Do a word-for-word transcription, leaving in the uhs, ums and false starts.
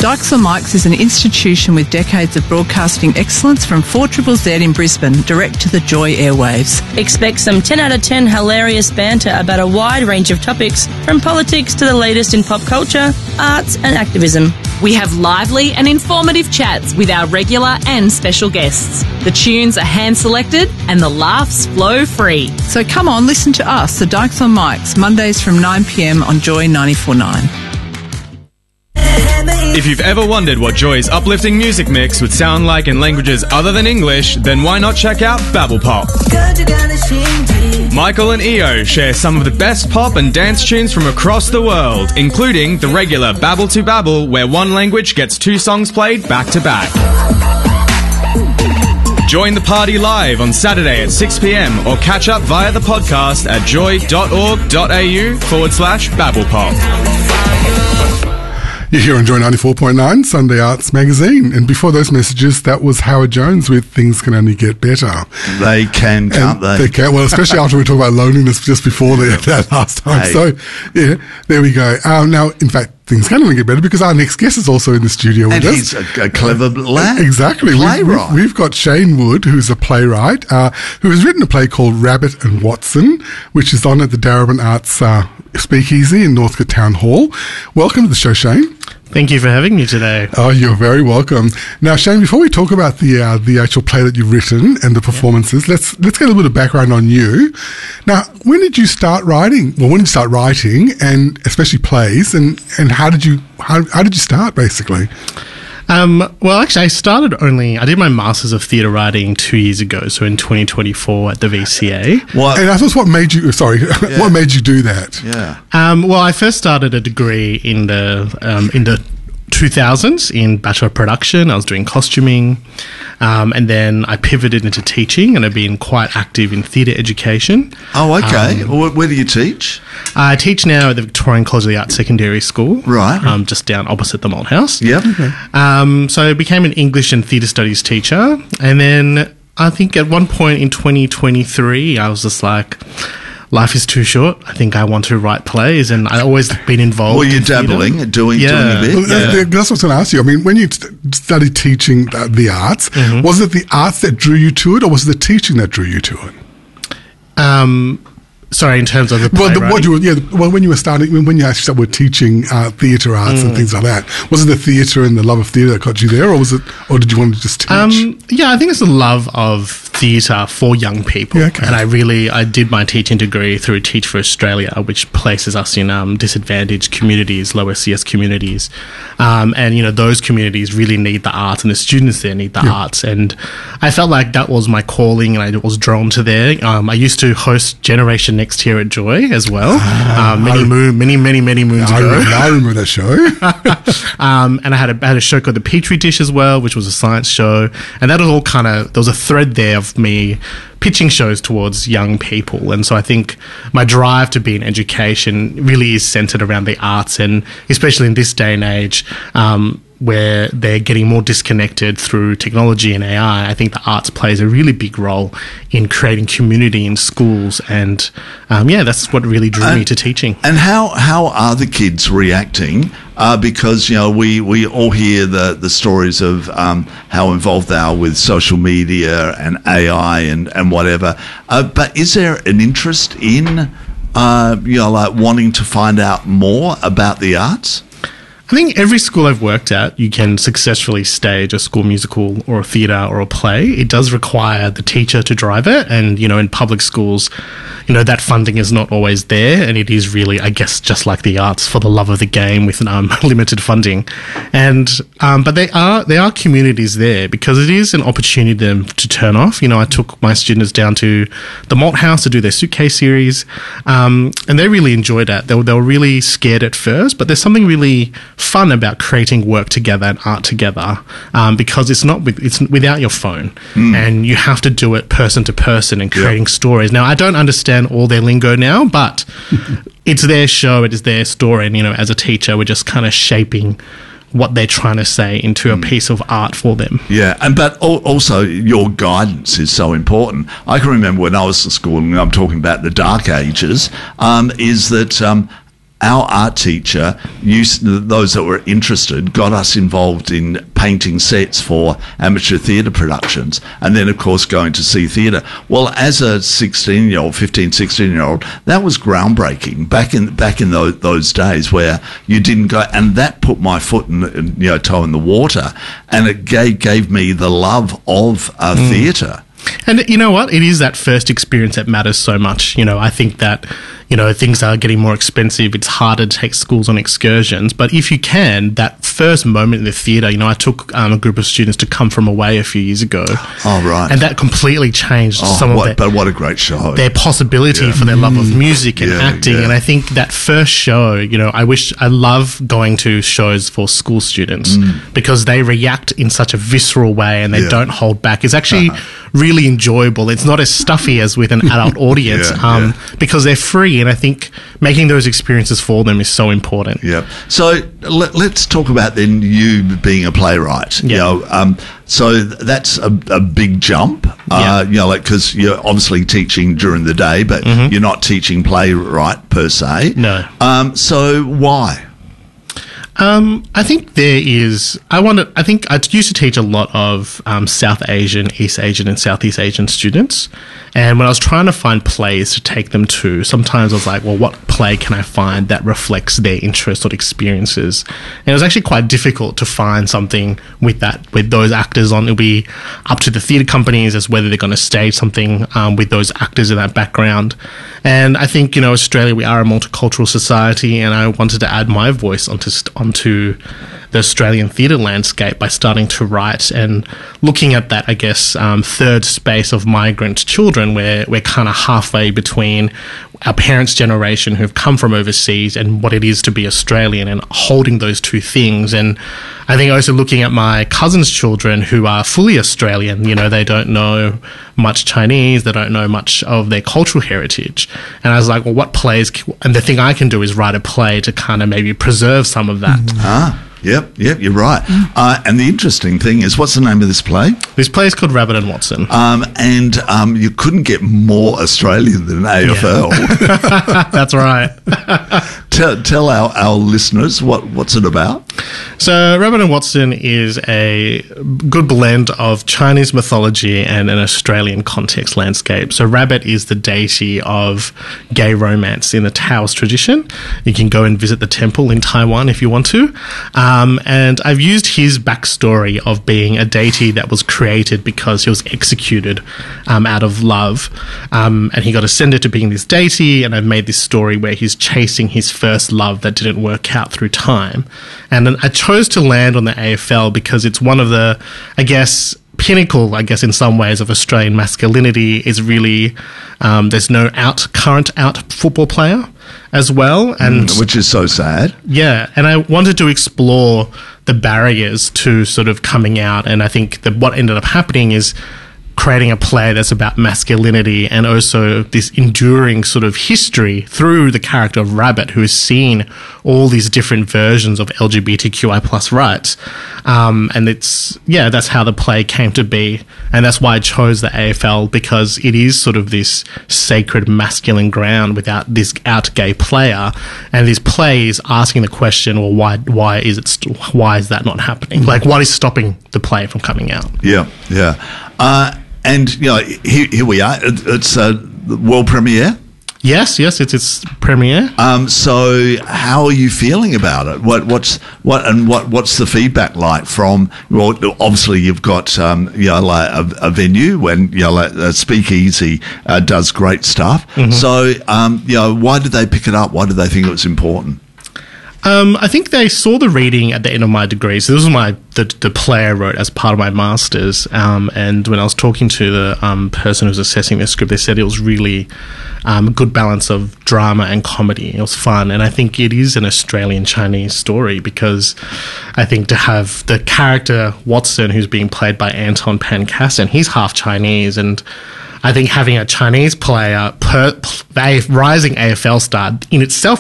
Dykes on Mics is an institution with decades of broadcasting excellence from four Z Z in Brisbane, direct to the Joy airwaves. Expect some ten out of ten hilarious banter about a wide range of topics, from politics to the latest in pop culture, arts and activism. We have lively and informative chats with our regular and special guests. The tunes are hand-selected and the laughs flow free. So come on, listen to us, the Dykes on Mics, Mondays from nine p m on Joy ninety-four point nine. If you've ever wondered what Joy's uplifting music mix would sound like in languages other than English, then why not check out Babble Pop? Michael and Io share some of the best pop and dance tunes from across the world, including the regular Babble to Babble, where one language gets two songs played back to back. Join the party live on Saturday at six p m or catch up via the podcast at joy.org.au forward slash babblepop. You're here on Joy ninety-four point nine, Sunday Arts Magazine. And before those messages, that was Howard Jones with Things Can Only Get Better. They can, can't and they? They can. Well, especially after we talked about loneliness just before the, that last time. Hey. So, yeah, there we go. Um, now, in fact, things can only get better because our next guest is also in the studio with and us. he's a, a clever lad. Exactly. Playwright. We've, we've, we've got Shane Wood, who's a playwright, uh, who has written a play called Rabbit and Watson, which is on at the Darebin Arts uh, Speakeasy in Northcote Town Hall. Welcome to the show, Shane. Thank you for having me today. Oh, you're very welcome. Now, Shane, before we talk about the uh, the actual play that you've written and the performances, yeah. let's let's get a little bit of background on you. Now, when did you start writing? Well, when did you start writing, and especially plays, and, and how did you how how did you start basically? Um, well, actually, I started only, I did my Masters of Theatre Writing two years ago, so in twenty twenty-four at the V C A. What? And I suppose what made you, sorry, Yeah. what made you do that? Yeah. Um, well, I first started a degree in the, um, in the two thousands in Bachelor of Production. I was doing costuming, um, and then I pivoted into teaching, and I've been quite active in theatre education. Oh, okay. Um, Where, where do you teach? I teach now at the Victorian College of the Arts Secondary School. Right. Um, just down opposite the Malthouse. Yep. Okay. Um, so I became an English and theatre studies teacher, and then I think at one point in twenty twenty-three, I was just like, life is too short. I think I want to write plays, and I've always been involved. Well, you're in dabbling, theatre. doing, Yeah. doing a bit. Well, Yeah. that- That's what I was going to ask you. I mean, when you st- studied teaching uh, the arts, Mm-hmm. was it the arts that drew you to it, or was it the teaching that drew you to it? Um, sorry, in terms of the Well, the, playwriting. what you were, yeah, well, when you were starting, when when you actually started teaching uh, theatre arts Mm. and things like that, was it the theatre and the love of theatre that got you there, or was it, or did you want to just teach? Um, yeah, I think it's the love of theatre for young people. Yeah, okay. And I really, I did my teaching degree through Teach for Australia, which places us in um, disadvantaged communities, low S E S communities. Um, and, you know, those communities really need the arts, and the students there need the Yeah. arts. And I felt like that was my calling, and I was drawn to there. Um, I used to host Generation Next here at Joy as well, um, many, I- moon, many, many, many moons I ago. remember, I remember that show. um, and I had a, I had a show called The Petri Dish as well, which was a science show. And that was all kind of, there was a thread there of me pitching shows towards young people. And so I think my drive to be in education really is centered around the arts, and especially in this day and age, um, where they're getting more disconnected through technology and A I, I think the arts plays a really big role in creating community in schools. And um, yeah, that's what really drew And- me to teaching. And how, how are the kids reacting? Uh, because, you know, we, we all hear the, the stories of um, how involved they are with social media and A I and, and whatever. Uh, but is there an interest in, uh, you know, like wanting to find out more about the arts? I think every school I've worked at, you can successfully stage a school musical or a theatre or a play. It does require the teacher to drive it. And, you know, in public schools, you know, that funding is not always there. And it is really, I guess, just like the arts, for the love of the game with um, limited funding. And, um, but they are, there are communities there, because it is an opportunity for them to turn off. You know, I took my students down to the Malthouse to do their suitcase series. Um, and they really enjoyed that. They were, they were really scared at first, but there's something really fun about creating work together and art together, um, because it's not with, it's without your phone, mm. and you have to do it person to person and creating yep. stories. Now, I don't understand all their lingo now, but it's their show, it is their story, and, you know, as a teacher, we're just kind of shaping what they're trying to say into a piece of art for them. Yeah, and but also your guidance is so important. I can remember when I was in school, and I'm talking about the dark ages, um, is that um, our art teacher, used those that were interested, got us involved in painting sets for amateur theatre productions, and then of course going to see theatre. Well, as a sixteen year old, fifteen, sixteen year old, that was groundbreaking back in back in those, those days where you didn't go, and that put my foot in, you know, toe in the water, and it gave gave me the love of uh, mm. theatre. And you know what? It is that first experience that matters so much. You know, I think that, you know, things are getting more expensive. It's harder to take schools on excursions. But if you can, that first moment in the theatre, you know, I took um, a group of students to Come From Away a few years ago. Oh, right. And that completely changed oh, some what, of their... But what a great show. Their possibility yeah. for their love of music and yeah, acting. Yeah. And I think that first show, you know, I wish... I love going to shows for school students mm. because they react in such a visceral way and they yeah. don't hold back. It's actually uh-huh. really enjoyable. It's not as stuffy as with an adult audience yeah, um, yeah. because they're free, and I think making those experiences for them is so important. Yeah. So let, let's talk about then you being a playwright. Yeah. You know, um, so that's a, a big jump. Yeah. Uh, you know, like because you're obviously teaching during the day, but mm-hmm. you're not teaching playwright per se. No. Um, so why? Um, I think there is. I wanted. I think I used to teach a lot of um, South Asian, East Asian, and Southeast Asian students. And when I was trying to find plays to take them to, sometimes I was like, well, what play can I find that reflects their interests or experiences? And it was actually quite difficult to find something with that, with those actors on. It'll be up to the theatre companies as whether they're going to stage something um, with those actors in that background. And I think, you know, Australia, we are a multicultural society, and I wanted to add my voice onto onto the Australian theatre landscape by starting to write and looking at that, I guess, um, third space of migrant children where we're kind of halfway between our parents' generation who've come from overseas and what it is to be Australian, and holding those two things. And I think also looking at my cousins' children who are fully Australian, you know, they don't know much Chinese, they don't know much of their cultural heritage. And I was like, well, what plays, and the thing I can do is write a play to kind of maybe preserve some of that. Mm-hmm. Ah. Yep, yep, you're right. Uh, and the interesting thing is, what's the name of this play? This play is called Rabbit and Watson. Um, and um, you couldn't get more Australian than A F L. Yeah. That's right. tell tell our, our listeners what, what's it about. So Rabbit and Watson is a good blend of Chinese mythology and an Australian context landscape. So Rabbit is the deity of gay romance in the Taoist tradition. You can go and visit the temple in Taiwan if you want to. Um, and I've used his backstory of being a deity that was created because he was executed um, out of love. Um, and he got ascended to being this deity, and I've made this story where he's chasing his first love that didn't work out through time. And then I chose to land on the A F L because it's one of the, I guess, pinnacle, I guess, in some ways, of Australian masculinity. Is really, um, there's no out current out football player as well, and mm, which is so sad. Yeah, and I wanted to explore the barriers to sort of coming out, and I think that what ended up happening is creating a play that's about masculinity and also this enduring sort of history through the character of Rabbit, who has seen all these different versions of L G B T Q I plus rights. Um, and it's, yeah, that's how the play came to be. And that's why I chose the A F L, because it is sort of this sacred masculine ground without this out gay player. And this play is asking the question, well, why, why is it, st- why is that not happening? Like, what is stopping the play from coming out? Yeah, yeah. Uh, And, you know, here, here we are. It, it's a world premiere. Yes, yes, it's its premiere. Um, so, how are you feeling about it? What, what's what, and what, what's the feedback like from? Well, obviously you've got um, you know, like a, a venue when, you know, like a Speakeasy uh, does great stuff. Mm-hmm. So, um, you know, why did they pick it up? Why did they think it was important? Um, I think they saw the reading at the end of my degree. So this was my the, the play I wrote as part of my master's. Um, and when I was talking to the um, person who was assessing the script, they said it was really um, a good balance of drama and comedy. It was fun. And I think it is an Australian Chinese story, because I think to have the character Watson, who's being played by Anton Pancasten, he's half Chinese, and I think having a Chinese player, per, a rising A F L star, in itself